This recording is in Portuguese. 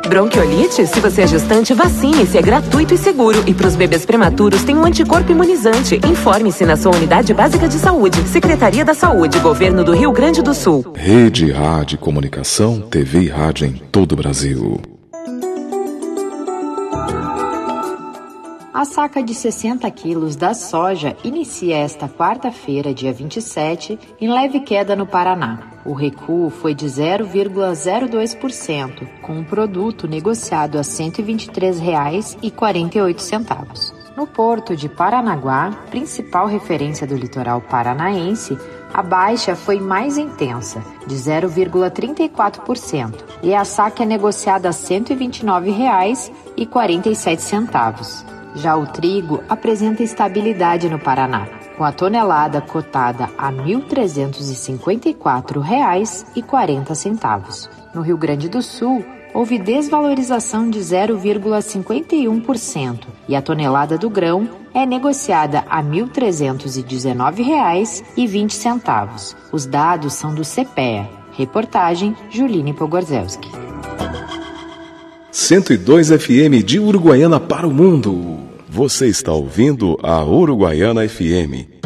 Bronquiolite? Se você é gestante, vacine-se, é gratuito e seguro. E para os bebês prematuros tem um anticorpo imunizante. Informe-se na sua unidade básica de saúde. Secretaria da Saúde, Governo do Rio Grande do Sul. Rede Rádio Comunicação, TV e rádio em todo o Brasil. A saca de 60 quilos da soja inicia esta quarta-feira, dia 27, em leve queda no Paraná. O recuo foi de 0,02%, com o produto negociado a R$ 123,48. No porto de Paranaguá, principal referência do litoral paranaense, a baixa foi mais intensa, de 0,34%, e a saca é negociada a R$ 129,47. Já o trigo apresenta estabilidade no Paraná, com a tonelada cotada a R$ 1.354,40. No Rio Grande do Sul, houve desvalorização de 0,51% e a tonelada do grão é negociada a R$ 1.319,20. Os dados são do CPEA. Reportagem Juline Pogorzelski. 102 FM de Uruguaiana para o mundo. Você está ouvindo a Uruguaiana FM